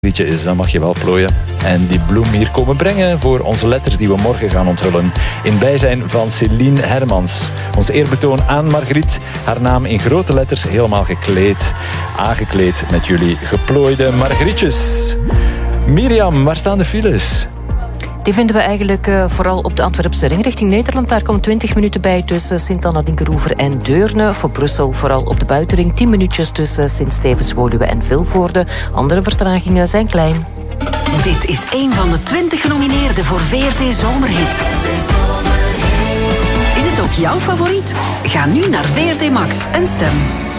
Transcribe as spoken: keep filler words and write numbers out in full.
is, dan mag je wel plooien. En die bloem hier komen brengen voor onze letters die we morgen gaan onthullen. In bijzijn van Céline Hermans. Ons eerbetoon aan Margriet. Haar naam in grote letters helemaal gekleed. Aangekleed met jullie geplooide Margrietjes. Mirjam, waar staan de files? Die vinden we eigenlijk uh, vooral op de Antwerpse ring richting Nederland. Daar komen twintig minuten bij tussen Sint-Anna-Dinkeroever en Deurne. Voor Brussel vooral op de buitenring tien minuutjes tussen Sint-Stevens-Woluwe en Vilvoorde. Andere vertragingen zijn klein. Dit is een van de twintig genomineerden voor V R T Zomerhit. Is het ook jouw favoriet? Ga nu naar V R T Max en stem.